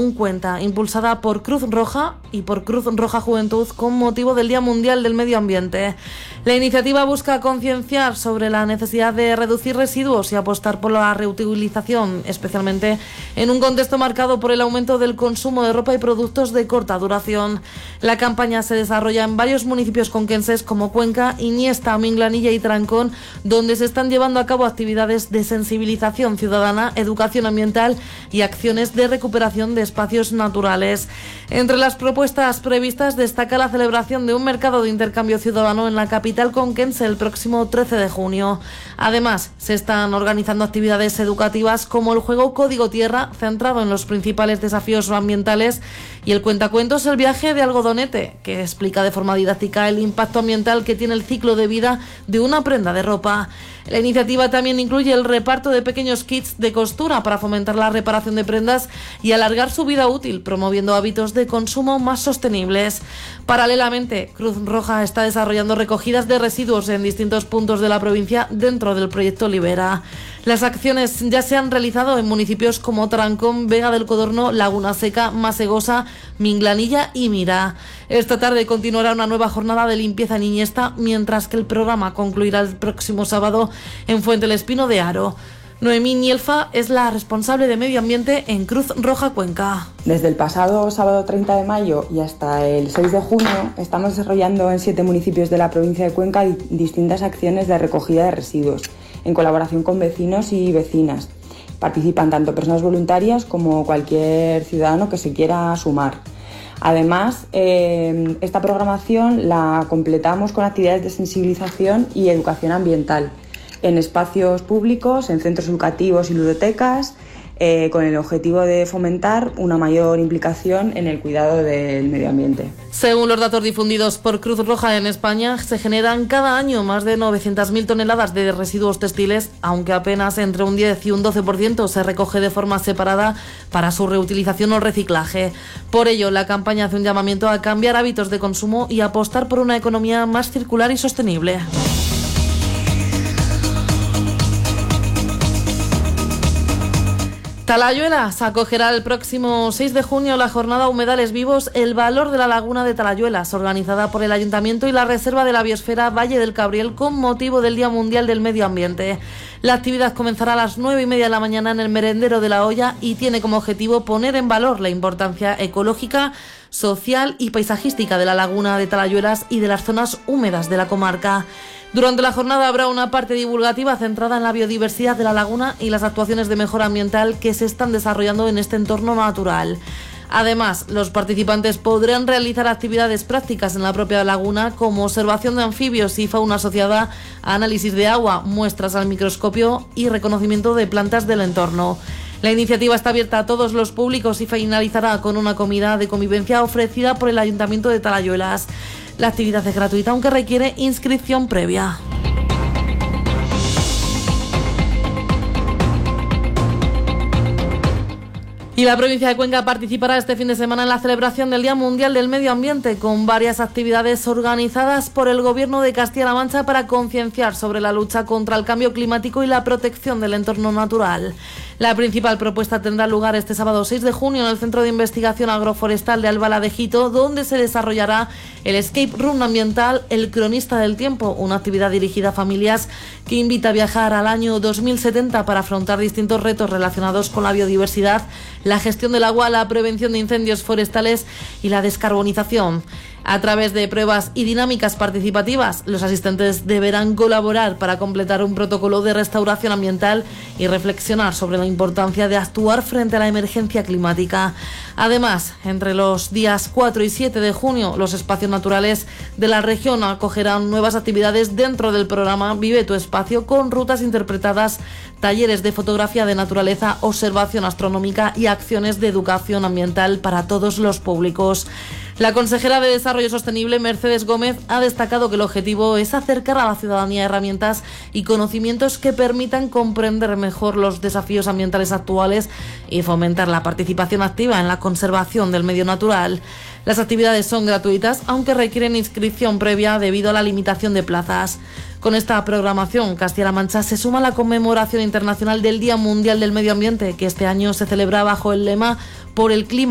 Lagun Cuenta, impulsada por Cruz Roja y por Cruz Roja Juventud con motivo del Día Mundial del Medio Ambiente. La iniciativa busca concienciar sobre la necesidad de reducir residuos y apostar por la reutilización, especialmente en un contexto marcado por el aumento del consumo de ropa y productos de corta duración. La campaña se desarrolla en varios municipios conquenses como Cuenca, Iniesta, Minglanilla y Trancón, donde se están llevando a cabo actividades de sensibilización ciudadana, educación ambiental y acciones de recuperación de espacios naturales. Entre las propuestas previstas destaca la celebración de un mercado de intercambio ciudadano en la capital conquense el próximo 13 de junio. Además, se están organizando actividades educativas como el juego Código Tierra, centrado en los principales desafíos ambientales, y el cuentacuentos El viaje de Algodonete, que explica de forma didáctica el impacto ambiental que tiene el ciclo de vida de una prenda de ropa. La iniciativa también incluye el reparto de pequeños kits de costura para fomentar la reparación de prendas y alargar su vida útil, promoviendo hábitos de consumo más sostenibles. Paralelamente, Cruz Roja está desarrollando recogidas de residuos en distintos puntos de la provincia dentro del proyecto Libera. Las acciones ya se han realizado en municipios como Trancón, Vega del Codorno, Laguna Seca, Masegosa, Minglanilla y Mira. Esta tarde continuará una nueva jornada de limpieza en Iniesta, mientras que el programa concluirá el próximo sábado en Fuente el Espino de Haro. Noemí Nielfa es la responsable de Medio Ambiente en Cruz Roja Cuenca. Desde el pasado sábado 30 de mayo y hasta el 6 de junio estamos desarrollando en 7 municipios de la provincia de Cuenca distintas acciones de recogida de residuos, en colaboración con vecinos y vecinas. Participan tanto personas voluntarias como cualquier ciudadano que se quiera sumar. Además, esta programación la completamos con actividades de sensibilización y educación ambiental en espacios públicos, en centros educativos y ludotecas, con el objetivo de fomentar una mayor implicación en el cuidado del medio ambiente. Según los datos difundidos por Cruz Roja en España, se generan cada año más de 900.000 toneladas de residuos textiles, aunque apenas entre un 10 y un 12% se recoge de forma separada para su reutilización o reciclaje. Por ello, la campaña hace un llamamiento a cambiar hábitos de consumo y apostar por una economía más circular y sostenible. Talayuelas acogerá el próximo 6 de junio la jornada Humedales Vivos, el valor de la laguna de Talayuelas, organizada por el Ayuntamiento y la Reserva de la Biosfera Valle del Cabriel con motivo del Día Mundial del Medio Ambiente. La actividad comenzará a las 9:30 de la mañana en el merendero de La Hoya y tiene como objetivo poner en valor la importancia ecológica, social y paisajística de la laguna de Talayuelas y de las zonas húmedas de la comarca. Durante la jornada habrá una parte divulgativa centrada en la biodiversidad de la laguna y las actuaciones de mejora ambiental que se están desarrollando en este entorno natural. Además, los participantes podrán realizar actividades prácticas en la propia laguna, como observación de anfibios y fauna asociada a análisis de agua, muestras al microscopio y reconocimiento de plantas del entorno. La iniciativa está abierta a todos los públicos y finalizará con una comida de convivencia ofrecida por el Ayuntamiento de Talayuelas. La actividad es gratuita, aunque requiere inscripción previa. Y la provincia de Cuenca participará este fin de semana en la celebración del Día Mundial del Medio Ambiente, con varias actividades organizadas por el Gobierno de Castilla-La Mancha para concienciar sobre la lucha contra el cambio climático y la protección del entorno natural. La principal propuesta tendrá lugar este sábado 6 de junio en el Centro de Investigación Agroforestal de Albala de Jito, donde se desarrollará el Escape Room ambiental El Cronista del Tiempo, una actividad dirigida a familias que invita a viajar al año 2070 para afrontar distintos retos relacionados con la biodiversidad, la gestión del agua, la prevención de incendios forestales y la descarbonización. A través de pruebas y dinámicas participativas, los asistentes deberán colaborar para completar un protocolo de restauración ambiental y reflexionar sobre la importancia de actuar frente a la emergencia climática. Además, entre los días 4 y 7 de junio, los espacios naturales de la región acogerán nuevas actividades dentro del programa Vive tu Espacio, con rutas interpretadas, talleres de fotografía de naturaleza, observación astronómica y acciones de educación ambiental para todos los públicos. La consejera de Desarrollo Sostenible, Mercedes Gómez, ha destacado que el objetivo es acercar a la ciudadanía herramientas y conocimientos que permitan comprender mejor los desafíos ambientales actuales y fomentar la participación activa en la conservación del medio natural. Las actividades son gratuitas, aunque requieren inscripción previa debido a la limitación de plazas. Con esta programación, Castilla-La Mancha se suma a la conmemoración internacional del Día Mundial del Medio Ambiente, que este año se celebra bajo el lema Por el clima